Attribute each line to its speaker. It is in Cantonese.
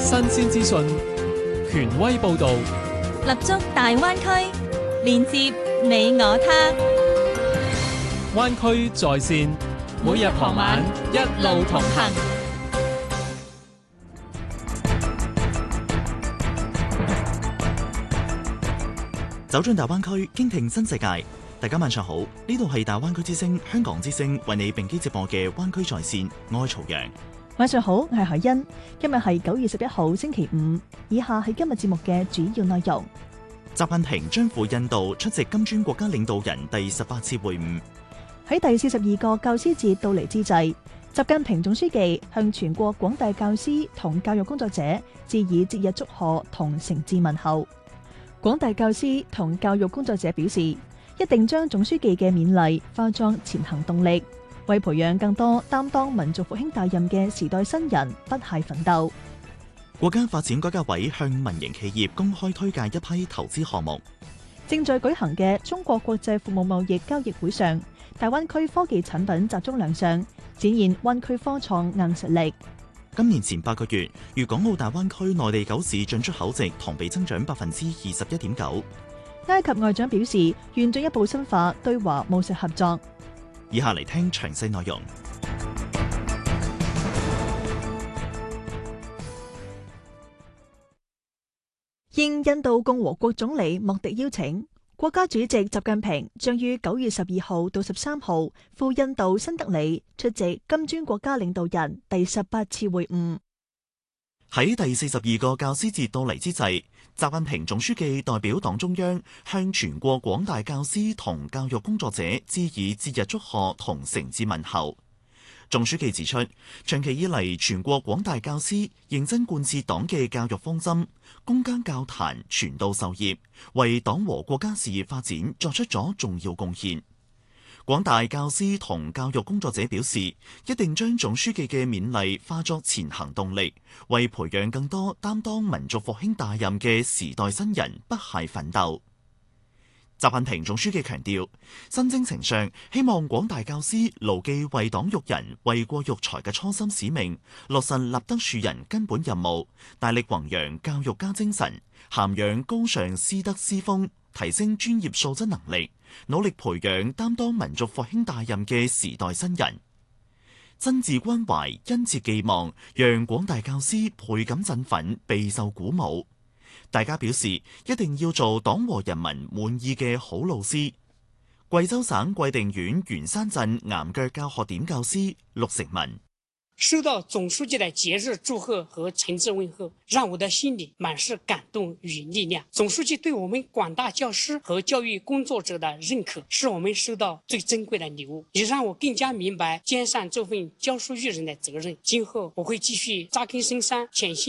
Speaker 1: 新鮮資訊，權威報導，
Speaker 2: 立足大灣區，連接你我他。
Speaker 1: 灣區在線，每日傍晚一路同行。
Speaker 3: 走進大灣區，傾聽新世界。大家晚上好，呢度係大灣區之聲香港之聲為你並機直播嘅灣區在線，我係曹陽。
Speaker 4: 晚上好，我係海欣。今日係9月11號星期五，以下係今日節目嘅主要內容。
Speaker 3: 習近平將赴印度出席金磚國家領導人第18次會晤。
Speaker 4: 喺第42個教師節到嚟之際，習近平總書記向全國廣大教師同教育工作者致以節日祝賀同誠摯問候。廣大教師同教育工作者表示，一定將總書記嘅勉勵化作前行動力，為培養更多擔當民族復興大任嘅時代新人不懈奮鬥。
Speaker 3: 國家發展改革委向民營企業公開推介一批投資項目。
Speaker 4: 正在舉行嘅中國國際服務貿易交易會上，大灣區科技產品集中亮相，展現灣區科創硬實力。
Speaker 3: 今年前8個月，粵港澳大灣區內地狗市進出口值同比增長21.9%。
Speaker 4: 埃及外長表示，願進一步深化對華務實合作。
Speaker 3: 以下嚟聽詳細內容。
Speaker 4: 應印度共和國總理莫迪邀請，國家主席習近平將於9月12號到13號赴印度新德里出席金磚國家領導人第18次會晤。
Speaker 3: 喺第42個教師節到嚟之際，習近平總書記代表黨中央向全國廣大教師同教育工作者致以節日祝賀同誠摯問候。總書記指出，長期以嚟，全國廣大教師認真貫徹黨嘅教育方針，攻堅教壇，傳道授業，為黨和國家事業發展作出咗重要貢獻。廣大教師同教育工作者表示，一定將總書記嘅勉勵化作前行動力，為培養更多擔當民族復興大任嘅時代新人不懈奮鬥。習近平總書記強調，新征程上希望廣大教師牢記為黨育人、為國育才嘅初心使命，落實立德樹人根本任務，大力弘揚教育家精神，涵養高尚師德師風，提升專業素質能力，努力培養擔當民族復興大任嘅時代新人。真摯關懷、殷切寄望，讓廣大教師倍感振奮，備受鼓舞。大家表示一定要做黨和人民滿意嘅好老師。貴州省貴定縣元山鎮岩腳教學點教師陸成文，
Speaker 5: 收到總書記的節日祝賀和誠摯問候，讓我的心裡滿是感動與力量。總書記對我們廣大教師和教育工作者的認可，是我們收到最珍貴的禮物，也讓我更加明白肩上這份教書育人的責任。今後我會繼續扎根深山，潛心